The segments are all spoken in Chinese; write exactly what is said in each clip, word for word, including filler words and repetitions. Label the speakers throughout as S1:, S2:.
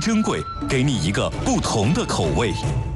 S1: 珍贵，给你一个不同的口味。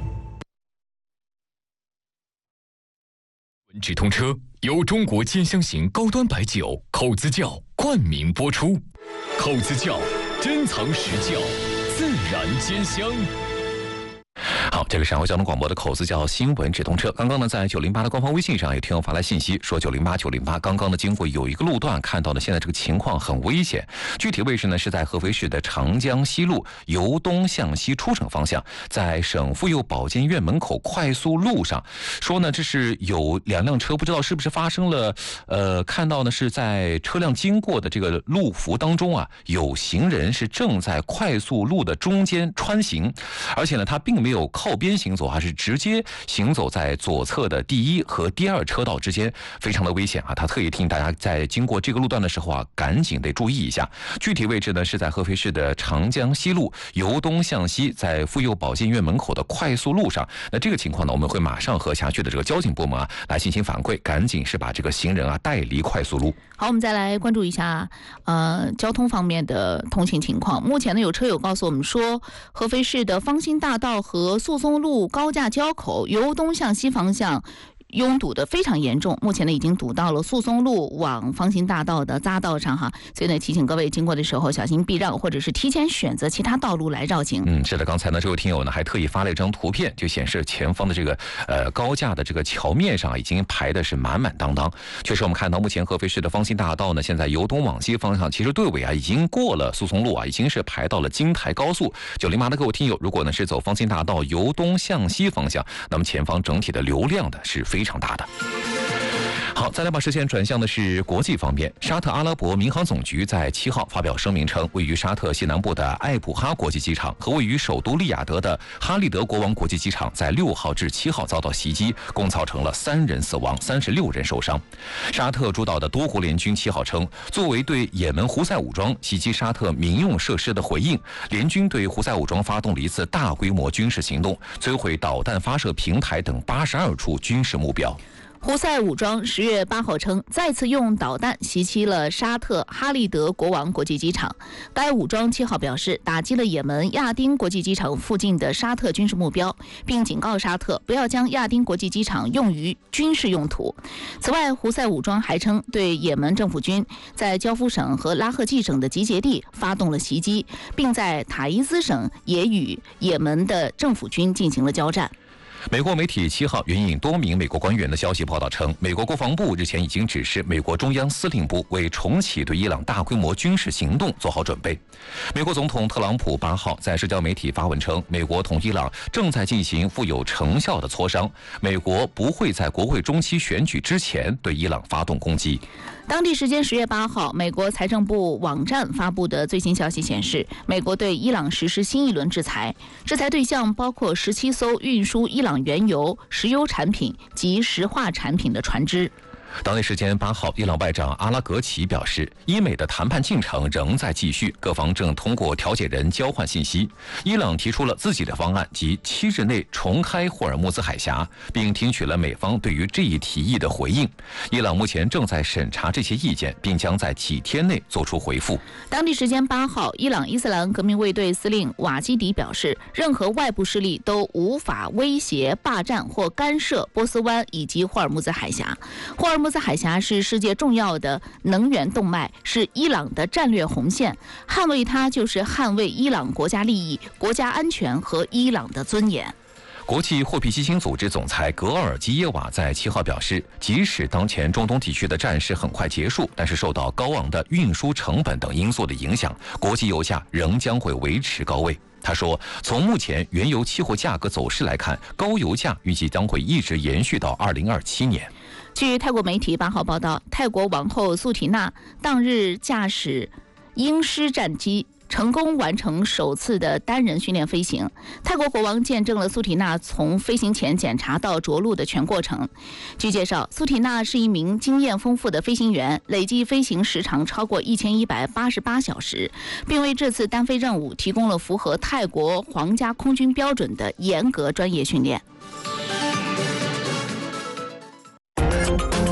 S2: 直通车由中国兼香型高端白酒口子窖冠名播出，口子窖珍藏实窖，自然兼香。好，这个陕会交通广播的口子叫新闻直通车。刚刚呢，在九零八的官方微信上有听友发来信息，说九零八九零八刚刚呢经过有一个路段，看到呢现在这个情况很危险。具体位置呢是在合肥市的长江西路由东向西出省方向，在省妇幼保健院门口快速路上。说呢这是有两辆车，不知道是不是发生了，呃，看到呢是在车辆经过的这个路幅当中啊，有行人是正在快速路的中间穿行，而且呢他并没有靠边行走，还是直接行走在左侧的第一和第二车道之间，非常的危险啊！他特意提醒大家，在经过这个路段的时候啊，赶紧得注意一下。具体位置呢是在合肥市的长江西路由东向西，在妇幼保健院门口的快速路上。那这个情况呢，我们会马上和辖区的这个交警部门啊来进行反馈，赶紧是把这个行人啊带离快速路。
S3: 好，我们再来关注一下呃交通方面的通行情况。目前呢，有车友告诉我们说，合肥市的方兴大道和宿松路高架交口由东向西方向拥堵的非常严重，目前呢已经堵到了宿松路往方兴大道的匝道上哈，所以呢提醒各位经过的时候小心避让，或者是提前选择其他道路来绕行。
S2: 嗯，是的，刚才呢这位听友呢还特意发了一张图片，就显示前方的这个呃高架的这个桥面上已经排的是满满当当。确实，我们看到目前合肥市的方兴大道呢，现在由东往西方向，其实队尾啊已经过了宿松路啊，已经是排到了京台高速。九零八的各位听友，如果呢是走方兴大道由东向西方向，那么前方整体的流量的是非常大的。好，再来把视线转向的是国际方面。沙特阿拉伯民航总局在七号发表声明称，位于沙特西南部的艾普哈国际机场和位于首都利雅得的哈利德国王国际机场在六号至七号遭到袭击，共造成了三人死亡，三十六人受伤。沙特主导的多国联军七号称，作为对也门胡塞武装袭击沙特民用设施的回应，联军对胡塞武装发动了一次大规模军事行动，摧毁导弹发射平台等八十二处军事目标。
S3: 胡塞武装十月八号称，再次用导弹袭击了沙特哈利德国王国际机场。该武装七号表示，打击了也门亚丁国际机场附近的沙特军事目标，并警告沙特不要将亚丁国际机场用于军事用途。此外，胡塞武装还称，对也门政府军在焦夫省和拉赫济省的集结地发动了袭击，并在塔伊兹省也与也门的政府军进行了交战。
S2: 美国媒体七号援引多名美国官员的消息报道称，美国国防部日前已经指示美国中央司令部为重启对伊朗大规模军事行动做好准备。美国总统特朗普八号在社交媒体发文称，美国同伊朗正在进行富有成效的磋商，美国不会在国会中期选举之前对伊朗发动攻击。
S3: 当地时间十月八号，美国财政部网站发布的最新消息显示，美国对伊朗实施新一轮制裁，制裁对象包括十七艘运输伊朗原油、石油产品及石化产品的船只。
S2: 当地时间八号，伊朗外长阿拉格齐表示，伊美的谈判进程仍在继续，各方正通过调解人交换信息。伊朗提出了自己的方案，即七日内重开霍尔木兹海峡，并听取了美方对于这一提议的回应。伊朗目前正在审查这些意见，并将在几天内做出回复。
S3: 当地时间八号，伊朗伊斯兰革命卫队司令瓦基迪表示，任何外部势力都无法威胁、霸占或干涉波斯湾以及霍尔木兹海峡。霍尔木兹海峡是世界重要的能源动脉，是伊朗的战略红线，捍卫它就是捍卫伊朗国家利益、国家安全和伊朗的尊严。
S2: 国际货币基金组织总裁格尔基耶瓦在七号表示，即使当前中东地区的战事很快结束，但是受到高昂的运输成本等因素的影响，国际油价仍将会维持高位。他说，从目前原油期货价格走势来看，高油价预计将会一直延续到二零二七年。
S3: 据泰国媒体八号报道，泰国王后素缇娜当日驾驶鹰狮战机成功完成首次的单人训练飞行。泰国国王见证了素缇娜从飞行前检查到着陆的全过程。据介绍，素缇娜是一名经验丰富的飞行员，累计飞行时长超过一千一百八十八小时，并为这次单飞任务提供了符合泰国皇家空军标准的严格专业训练。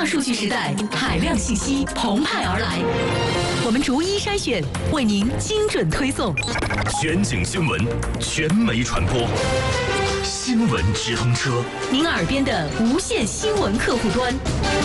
S4: 大数据时代，海量信息澎湃而来，我们逐一筛选，为您精准推送。
S5: 全景新闻，全媒传播，新闻直通车，
S4: 您耳边的无线新闻客户端。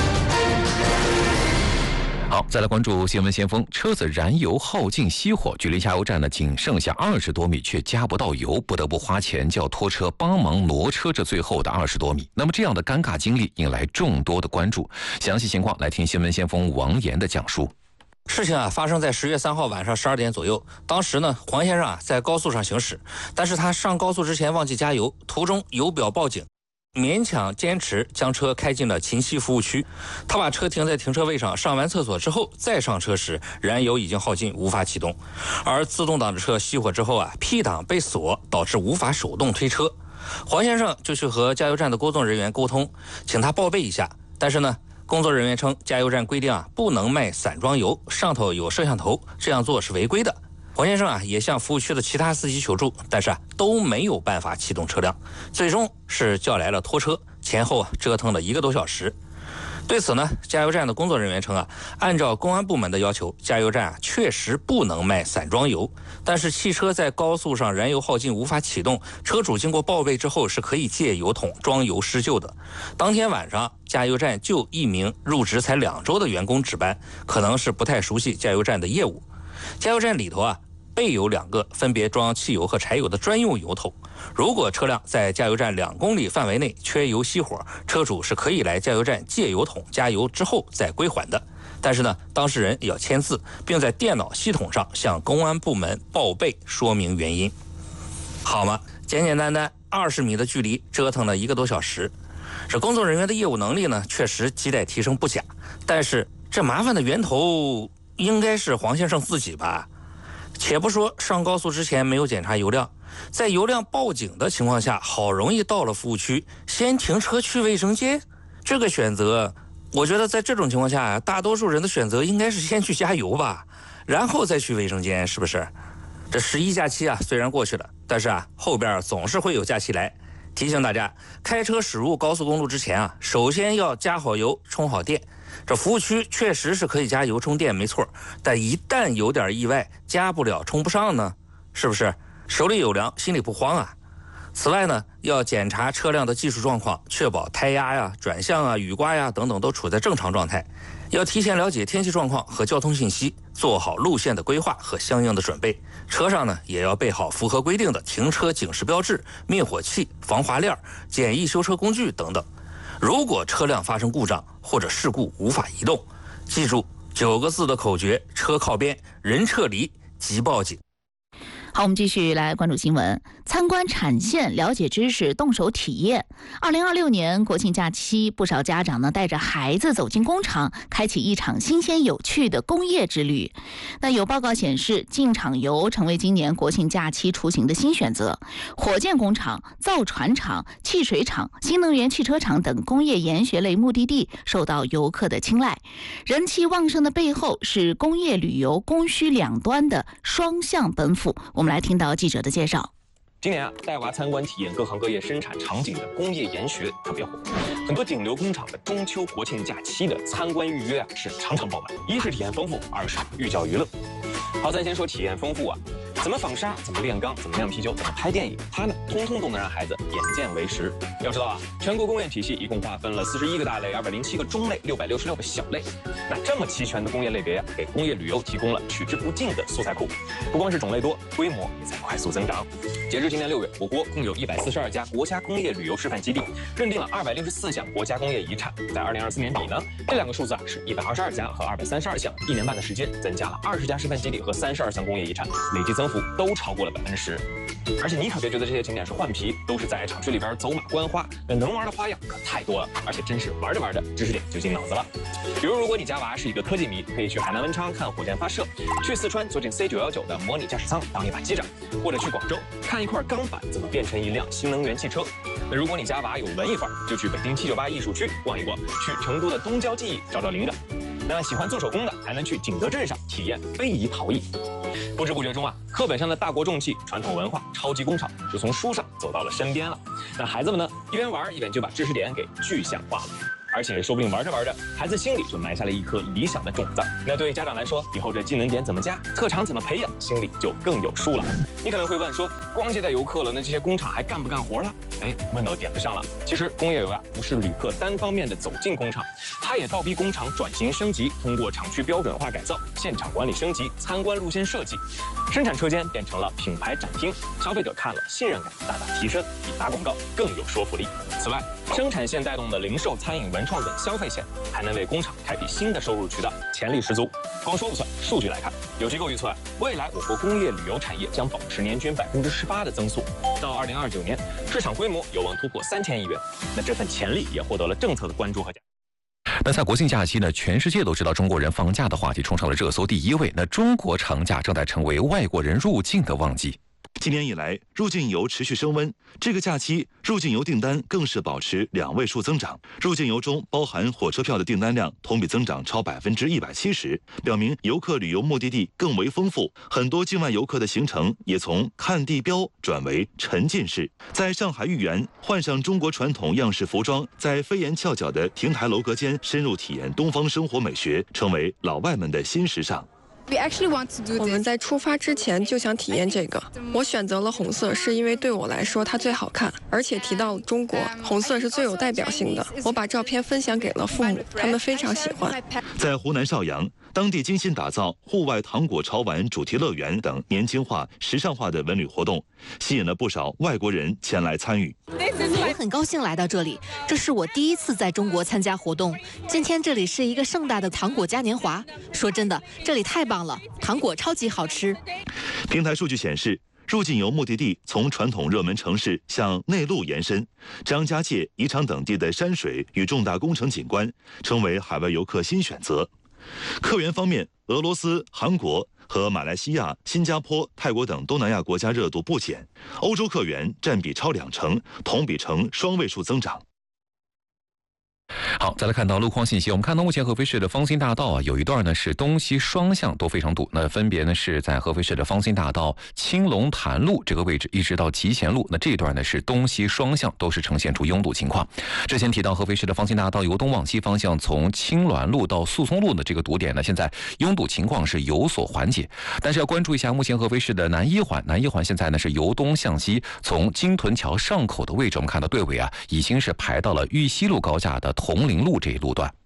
S6: 好，再来关注新闻先锋。车子燃油耗尽熄火，距离加油站呢仅剩下二十多米，却加不到油，不得不花钱叫拖车帮忙挪车这最后的二十多米。那么这样的尴尬经历引来众多的关注。详细情况来听新闻先锋王岩的讲述。
S7: 事情啊发生在十月三号晚上十二点左右。当时呢，黄先生啊在高速上行驶，但是他上高速之前忘记加油，途中油表报警。勉强坚持将车开进了秦西服务区，他把车停在停车位上，上完厕所之后再上车时，燃油已经耗尽，无法启动。而自动挡的车熄火之后啊 ，P 档被锁，导致无法手动推车。黄先生就去和加油站的工作人员沟通，请他报备一下。但是呢，工作人员称加油站规定啊，不能卖散装油，上头有摄像头，这样做是违规的。黄先生啊也向服务区的其他司机求助，但是啊都没有办法启动车辆，最终是叫来了拖车，前后啊折腾了一个多小时。对此呢，加油站的工作人员称啊，按照公安部门的要求，加油站啊确实不能卖散装油，但是汽车在高速上燃油耗尽无法启动，车主经过报备之后是可以借油桶装油施救的。当天晚上，加油站就一名入职才两周的员工值班，可能是不太熟悉加油站的业务。加油站里头啊备有两个分别装汽油和柴油的专用油桶，如果车辆在加油站两公里范围内缺油熄火，车主是可以来加油站借油桶加油之后再归还的。但是呢，当事人要签字，并在电脑系统上向公安部门报备说明原因。好嘛，简简单单二十米的距离折腾了一个多小时，这工作人员的业务能力呢确实亟待提升不假，但是这麻烦的源头应该是黄先生自己吧。且不说上高速之前没有检查油量，在油量报警的情况下，好容易到了服务区，先停车去卫生间，这个选择，我觉得在这种情况下，大多数人的选择应该是先去加油吧，然后再去卫生间，是不是？这十一假期啊，虽然过去了，但是啊，后边总是会有假期来。提醒大家，开车驶入高速公路之前啊，首先要加好油，充好电。这服务区确实是可以加油充电，没错，但一旦有点意外，加不了充不上呢，是不是？手里有粮，心里不慌啊。此外呢，要检查车辆的技术状况，确保胎压呀、转向啊、雨刮呀等等都处在正常状态。要提前了解天气状况和交通信息，做好路线的规划和相应的准备。车上呢，也要备好符合规定的停车警示标志、灭火器、防滑链、简易修车工具等等。如果车辆发生故障或者事故无法移动，记住九个字的口诀：车靠边，人撤离，即报警。
S3: 好，我们继续来关注新闻。参观产线，了解知识，动手体验。二零二六年国庆假期，不少家长呢带着孩子走进工厂，开启一场新鲜有趣的工业之旅。那有报告显示，进厂游成为今年国庆假期出行的新选择。火箭工厂、造船厂、汽水厂、新能源汽车厂等工业研学类目的地受到游客的青睐。人气旺盛的背后是工业旅游供需两端的双向奔赴。我们来听到记者的介绍。
S8: 今年啊，带娃参观体验各行各业生产场景的工业研学特别火，很多顶流工厂的中秋国庆假期的参观预约啊是常常爆满。一是体验丰富，二是寓教于乐。好，咱先说体验丰富啊，怎么纺纱，怎么炼钢，怎么酿啤酒，怎么拍电影，它呢，通通都能让孩子眼见为实。要知道啊，全国工业体系一共划分了四十一个大类，二百零七个中类，六百六十六个小类。那这么齐全的工业类别呀、啊，给工业旅游提供了取之不尽的素材库。不光是种类多，规模也在快速增长。截至今年六月，我国共有一百四十二家国家工业旅游示范基地，认定了二百六十四项国家工业遗产。在二零二四年底呢，这两个数字啊是一百二十二家和二百三十二项，一年半的时间增加了二十家示范基地和三十二项工业遗产，累计增幅都超过了百分之十。而且你可别觉得这些景点是换皮，都是在厂区里边走马观花，那能玩的花样可太多了，而且真是玩着玩着知识点就进脑子了。比如，如果你家娃是一个科技迷，可以去海南文昌看火箭发射，去四川坐进 C 九一九的模拟驾驶舱当一把机长，或者去广州看一块钢板怎么变成一辆新能源汽车。那如果你家娃有文艺范儿，就去北京七九八艺术区逛一逛，去成都的东郊记忆找找灵感。那喜欢做手工的，还能去景德镇上体验非遗陶艺。不知不觉中啊，课本上的大国重器、传统文化、超级工厂就从书上走到了身边了。那孩子们呢，一边玩一边就把知识点给具象化了。 而且说不定玩着玩着，孩子心里就埋下了一颗理想的种子。那对于家长来说，以后这技能点怎么加，特长怎么培养，心里就更有数了。你可能会问说，光接待游客了，那这些工厂还干不干活了？哎，问到点子上了。其实工业游啊，不是旅客单方面的走进工厂，它也倒逼工厂转型升级，通过厂区标准化改造、现场管理升级、参观路线设计，生产车间变成了品牌展厅，消费者看了信任感大大提升，比打广告更有说服力。此外，生产线带动的零售、餐饮、文创等消费线，还能为工厂开辟新的收入渠道，潜力十足。光说不算，数据来看，有机构预测，未来我国工业旅游产业将保持年均百分之十八的增速，到二零二九年，市场规模有望突破三千亿元。那这份潜力也获得了政策的关注和奖。
S6: 那在国庆假期呢，全世界都知道中国人放假的话题冲上了热搜第一位。那中国长假正在成为外国人入境的旺季。
S9: 今年以来，入境游持续升温，这个假期入境游订单更是保持两位数增长。入境游中包含火车票的订单量同比增长超百分之一百七十，表明游客旅游目的地更为丰富。很多境外游客的行程也从看地标转为沉浸式。在上海豫园，换上中国传统样式服装，在飞檐翘角的亭台楼阁间深入体验东方生活美学，成为老外们的新时尚。
S10: 我们在出发之前就想体验这个。我选择了红色，是因为对我来说它最好看，而且提到了中国，红色是最有代表性的。我把照片分享给了父母，他们非常喜欢。
S9: 在湖南邵阳，当地精心打造户外糖果潮玩主题乐园等年轻化、时尚化的文旅活动，吸引了不少外国人前来参与。
S11: 我很高兴来到这里，这是我第一次在中国参加活动。今天这里是一个盛大的糖果嘉年华，说真的，这里太棒了，糖果超级好吃。
S9: 平台数据显示，入境游目的地从传统热门城市向内陆延伸，张家界、宜昌等地的山水与重大工程景观成为海外游客新选择。客源方面，俄罗斯、韩国和马来西亚、新加坡、泰国等东南亚国家热度不减，欧洲客源占比超两成，同比呈双位数增长。
S6: 好，再来看到路况信息。我们看到目前合肥市的芳心大道啊，有一段呢是东西双向都非常堵，那分别呢是在合肥市的芳心大道青龙潭路这个位置，一直到集贤路，那这一段呢是东西双向都是呈现出拥堵情况。之前提到合肥市的芳心大道由东往西方向，从青鸾路到宿松路的这个堵点呢，现在拥堵情况是有所缓解，但是要关注一下目前合肥市的南一环，南一环现在呢是由东向西，从金屯桥上口的位置，我们看到队尾啊已经是排到了玉溪路高架的铜陵路这一路段。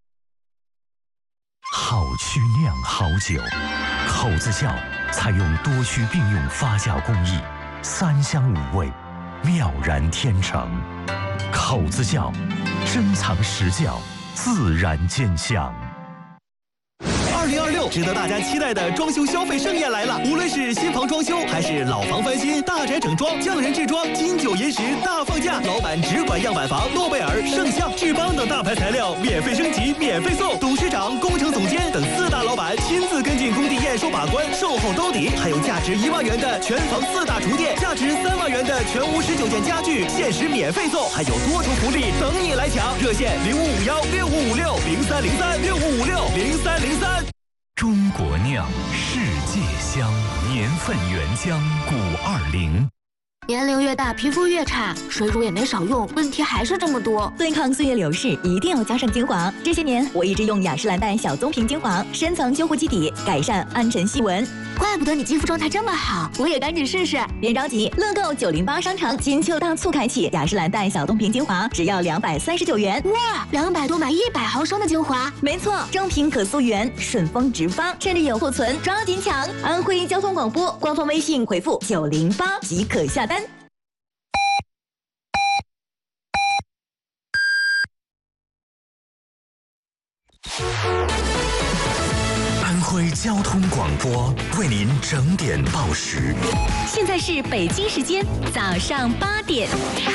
S5: 好曲酿好酒，口子窖采用多区并用发酵工艺，三香五味，妙然天成。口子窖，珍藏实窖，自然见香。
S12: 二零二六值得大家期待的装修消费盛宴来了！无论是新房装修还是老房翻新、大宅整装、匠人制装、金九银十大放价，老板只管样板房、诺贝尔、圣象、志邦等大牌材料免费升级、免费送，董事长、工程总监等四大老板亲自跟进工地验收把关，售后兜底，还有价值一万元的全房四大厨电，价值三万元的全屋十九件家具限时免费送，还有多重福利等你来抢！热线零五五幺六五五六零三零三六五五六零三零三。
S5: 中国酿，世界香，年份原浆古二零。
S13: 年龄越大，皮肤越差，水乳也没少用，问题还是这么多。
S14: 对抗岁月流逝，一定要加上精华。这些年，我一直用雅诗兰黛小棕瓶精华，深层修护基底，改善暗沉细纹。
S13: 怪不得你肌肤状态这么好，我也赶紧试试。
S14: 别着急，乐购九零八商城金秋大促开启，雅诗兰黛小棕瓶精华只要两百三十九元。
S13: 哇，两百多买一百毫升的精华，
S14: 没错，正品可溯源，顺丰直发，趁着有库存，抓紧抢！安徽交通广播官方微信回复九零八即可下单。
S5: 安徽交通广播为您整点报时。
S4: 现在是北京时间早上八点。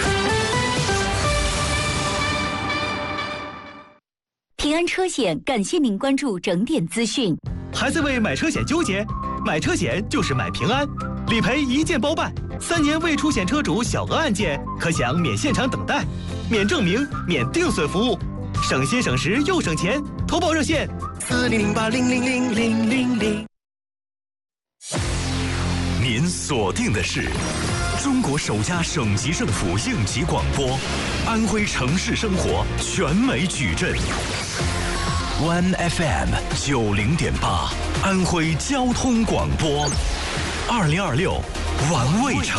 S4: 平安车险感谢您关注整点资讯。
S12: 还在为买车险纠结？买车险就是买平安，理赔一键包办，三年未出险车主小额案件可享免现场等待、免证明、免定损服务，省心省时又省钱。投保热线四零零八零零零零零零。
S5: 您锁定的是中国首家省级政府应急广播安徽城市生活全美矩阵。One F M 九零点八，安徽交通广播，二零二六玩味城。